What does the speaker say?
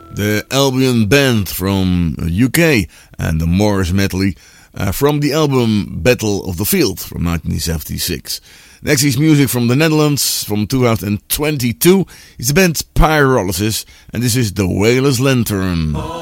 the Albion Band from UK and the Morris medley from the album Battle of the Field from 1976. Next is music from the Netherlands from 2022. It's the band Pyrolysis and this is The Wailer's Lantern.